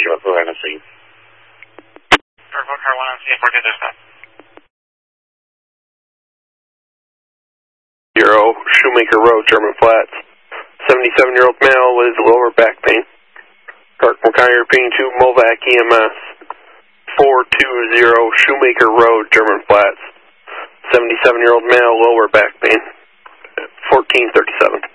0 for NSC. Turbo Car 1 NSC, 4 this time. 0, Shoemaker Road, German Flats. 77-year-old male with lower back pain. Clark McConnell, European 2, Movac EMS. 420 Shoemaker Road, German Flats. 77-year-old male, lower back pain. 1437.